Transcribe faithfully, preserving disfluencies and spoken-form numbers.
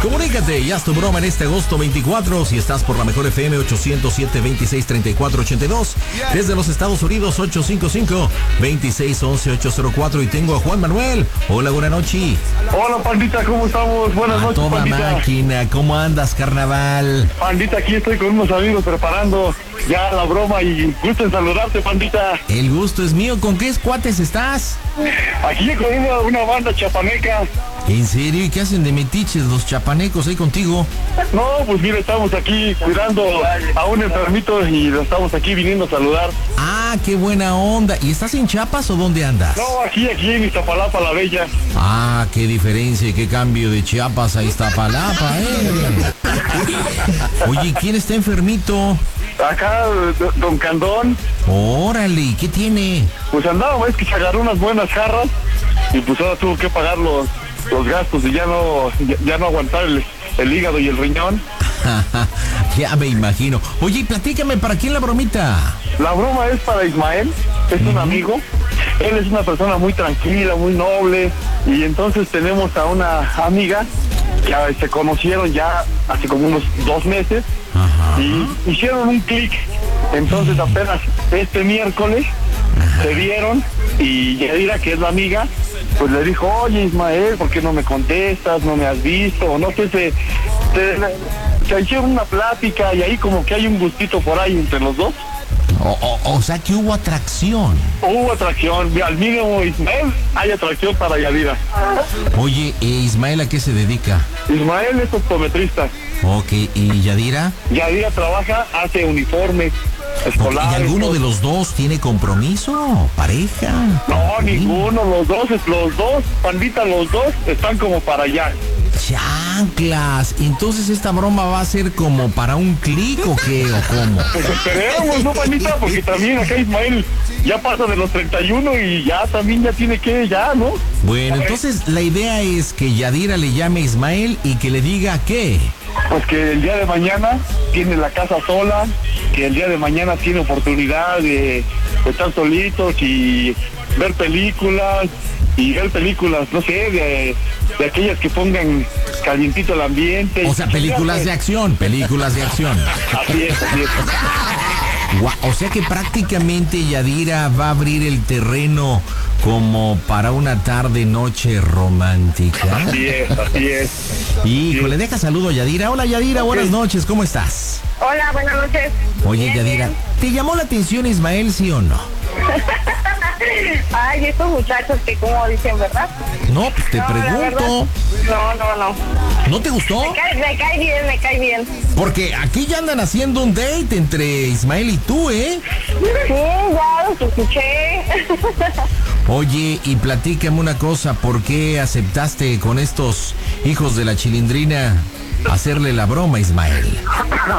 Comunícate y haz tu broma en este agosto veinticuatro. Si estás por la mejor F M ochocientos siete, veintiséis, treinta y cuatro, ochenta y dos. Desde los Estados Unidos ochocientos cincuenta y cinco, veintiséis, once, ochocientos cuatro. Y tengo a Juan Manuel. Hola, buena noche. Hola, pandita, ¿cómo estamos? Buenas a noches, toda pandita. máquina, ¿cómo andas, carnaval? Pandita, aquí estoy con unos amigos preparando ya la broma y gusto en saludarte, pandita. El gusto es mío. ¿Con qué cuates estás? Aquí con una, una banda chapaneca. ¿En serio? ¿Y qué hacen de metiches los chapanecos ahí contigo? No, pues mira, estamos aquí cuidando a un enfermito y lo estamos aquí viniendo a saludar. Ah, qué buena onda. ¿Y estás en Chiapas o dónde andas? No, aquí, aquí en Iztapalapa, la Bella. Ah, qué diferencia y qué cambio de Chiapas a Iztapalapa, eh. Oye, ¿quién está enfermito? Acá, don Candón. Órale, ¿y qué tiene? Pues andaba, es que se agarró unas buenas jarras y pues ahora tuvo que pagar los, los gastos y ya no, ya, ya no aguantar el, el hígado y el riñón. Ya me imagino. Oye, platícame, ¿para quién la bromita? La broma es para Ismael, es un amigo. Él es una persona muy tranquila, muy noble. Y entonces tenemos a una amiga que se conocieron ya hace como unos dos meses. Ajá. Y hicieron un clic. Entonces apenas este miércoles Ajá. se vieron y Yadira, que es la amiga, pues le dijo, oye Ismael, ¿por qué no me contestas? ¿No me has visto? O no sé, se, se, se hicieron una plática y ahí como que hay un gustito por ahí entre los dos. O, o, o sea que hubo atracción. Hubo atracción. Al mínimo Ismael hay atracción para Yadira. Oye, ¿e Ismael a qué se dedica? Ismael es optometrista. Ok, ¿y Yadira? Yadira trabaja, hace uniformes escolares. ¿Y alguno de los dos tiene compromiso? ¿Pareja? No, ninguno, los dos, los dos, pandita, los dos están como para allá. Chanclas, entonces esta broma va a ser como para un clic o qué, o cómo. Pues esperemos, ¿no, pandita? Porque también acá Ismael ya pasa de los treinta y uno y ya también ya tiene que, ya, ¿no? Bueno, entonces la idea es que Yadira le llame a Ismael y que le diga ¿qué? Pues que el día de mañana tiene la casa sola, que el día de mañana tiene oportunidad de, de estar solitos y ver películas, y ver películas, no sé, de, de aquellas que pongan calientito el ambiente. O sea, películas de acción, películas de acción. Así es, así es. O sea que prácticamente Yadira va a abrir el terreno como para una tarde noche romántica. Así es, así es. Híjole, deja saludo a Yadira. Hola Yadira, buenas noches, ¿cómo estás? Hola, buenas noches. Oye, bien, Yadira, bien. ¿te llamó la atención Ismael, sí o no? Ay, estos muchachos que como dicen, ¿verdad? No, pues te no, pregunto. No, no, no. ¿No te gustó? Me cae, me cae bien, me cae bien. Porque aquí ya andan haciendo un date entre Ismael y tú, ¿eh? Sí, ya los escuché. Oye, y platícame una cosa, ¿por qué aceptaste con estos hijos de la chilindrina hacerle la broma a Ismael?